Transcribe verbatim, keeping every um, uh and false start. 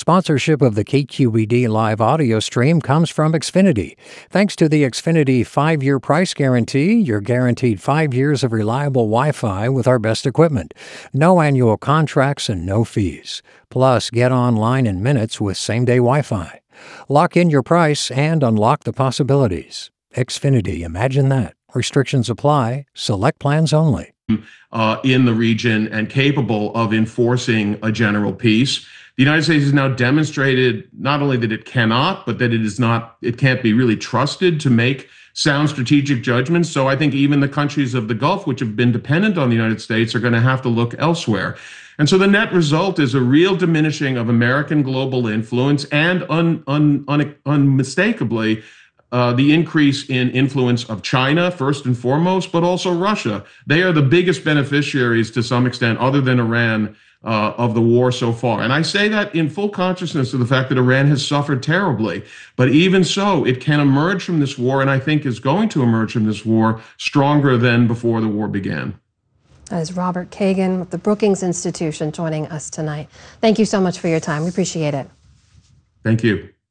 Sponsorship of the K Q E D live audio stream comes from Xfinity. Thanks to the Xfinity five-year price guarantee, you're guaranteed five years of reliable Wi-Fi with our best equipment. No annual contracts and no fees. Plus, get online in minutes with same-day Wi-Fi. Lock in your price and unlock the possibilities. Xfinity, imagine that. Restrictions apply. Select plans only. Uh, in the region and capable of enforcing a general peace. The United States has now demonstrated not only that it cannot, but that it is not, it can't be really trusted to make sound strategic judgments. So I think even the countries of the Gulf, which have been dependent on the United States, are going to have to look elsewhere. And so the net result is a real diminishing of American global influence and un, un, un, unmistakably Uh, the increase in influence of China, first and foremost, but also Russia. They are the biggest beneficiaries to some extent, other than Iran, uh, of the war so far. And I say that in full consciousness of the fact that Iran has suffered terribly. But even so, it can emerge from this war, and I think is going to emerge from this war stronger than before the war began. That is Robert Kagan with the Brookings Institution joining us tonight. Thank you so much for your time. We appreciate it. Thank you.